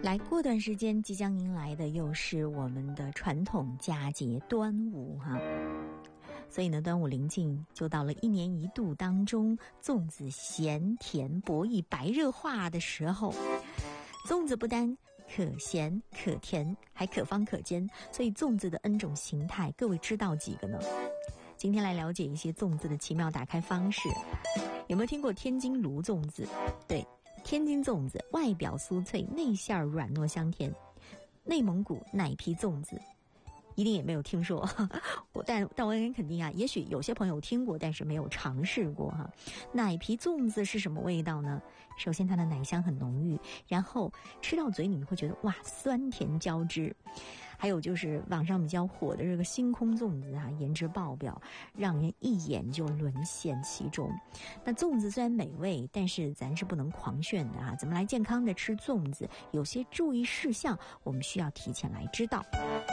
来，过段时间即将迎来的又是我们的传统佳节端午哈，所以呢，端午临近，就到了一年一度当中粽子咸甜博弈白热化的时候。粽子不单可咸可甜，还可方可煎，所以粽子的 N 种形态，各位知道几个呢？今天来了解一些粽子的奇妙打开方式。有没有听过天津炉粽子？对，天津粽子外表酥脆，内馅软糯香甜。内蒙古奶皮粽子一定也没有听说，但我很肯定啊，也许有些朋友听过，但是没有尝试过哈。奶皮粽子是什么味道呢？首先它的奶香很浓郁，然后吃到嘴里你会觉得哇，酸甜交织。还有就是网上比较火的这个星空粽子啊，颜值爆表，让人一眼就沦陷其中。那粽子虽然美味，但是咱是不能狂炫的啊！怎么来健康的吃粽子？有些注意事项我们需要提前来知道。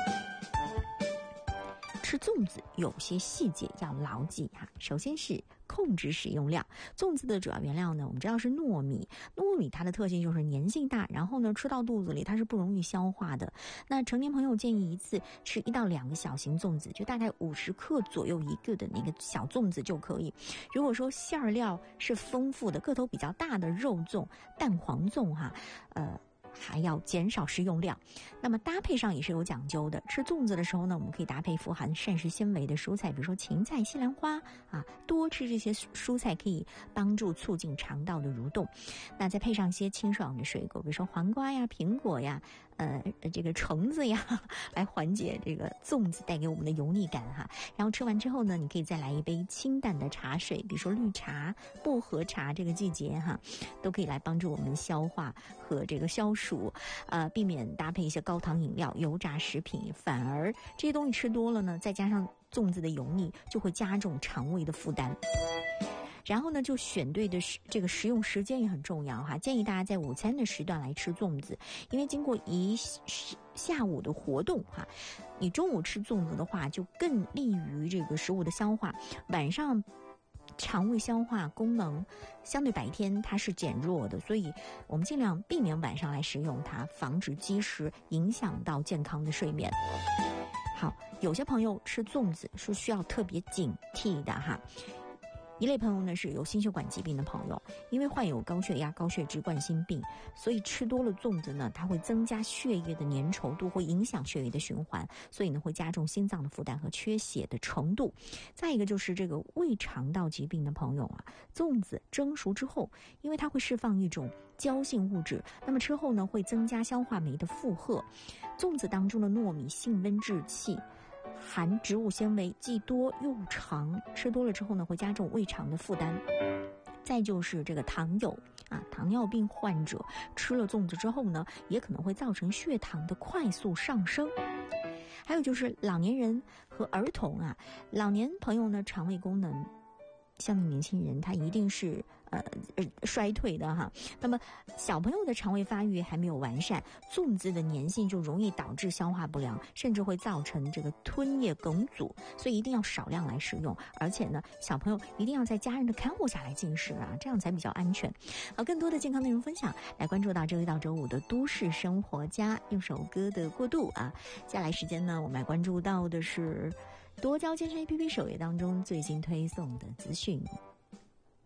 吃粽子有些细节要牢记哈。首先是控制使用量。粽子的主要原料呢，我们知道是糯米。糯米它的特性就是粘性大，然后呢吃到肚子里它是不容易消化的。那成年朋友建议一次吃1到2个小型粽子，就大概50克左右一个的那个小粽子就可以。如果说馅料是丰富的，个头比较大的肉粽、蛋黄粽哈，还要减少食用量。那么搭配上也是有讲究的。吃粽子的时候呢，我们可以搭配富含膳食纤维的蔬菜，比如说芹菜、西兰花啊，多吃这些蔬菜可以帮助促进肠道的蠕动。那再配上一些清爽的水果，比如说黄瓜呀、苹果呀、这个橙子呀，来缓解这个粽子带给我们的油腻感哈。然后吃完之后呢，你可以再来一杯清淡的茶水，比如说绿茶、薄荷茶，这个季节哈，都可以来帮助我们消化和这个消暑，避免搭配一些高糖饮料、油炸食品，反而这些东西吃多了呢，再加上粽子的油腻，就会加重肠胃的负担。然后呢，就选对的这个食用时间也很重要哈，建议大家在午餐的时段来吃粽子，因为经过一下午的活动哈，你中午吃粽子的话，就更利于这个食物的消化。晚上肠胃消化功能相对白天它是减弱的，所以我们尽量避免晚上来食用它，防止积食影响到健康的睡眠。好，有些朋友吃粽子是需要特别警惕的哈。一类朋友呢是有心血管疾病的朋友，因为患有高血压、高血脂、冠心病，所以吃多了粽子呢，它会增加血液的粘稠度，会影响血液的循环，所以呢会加重心脏的负担和缺血的程度。再一个就是这个胃肠道疾病的朋友啊，粽子蒸熟之后，因为它会释放一种胶性物质，那么之后呢会增加消化酶的负荷。粽子当中的糯米性温制气，含植物纤维，既多又长，吃多了之后呢，会加重胃肠的负担。再就是这个糖友啊，糖尿病患者吃了粽子之后呢，也可能会造成血糖的快速上升。还有就是老年人和儿童啊，老年朋友呢，肠胃功能相对年轻人，他一定是衰退的哈。那么小朋友的肠胃发育还没有完善，粽子的粘性就容易导致消化不良，甚至会造成这个吞液梗阻，所以一定要少量来食用。而且呢，小朋友一定要在家人的看护下来进食啊，这样才比较安全。好，更多的健康内容分享，来关注到周一到周五的都市生活家，用首歌的过渡啊。接下来时间呢，我们来关注到的是多交健身 APP 首页当中最新推送的资讯。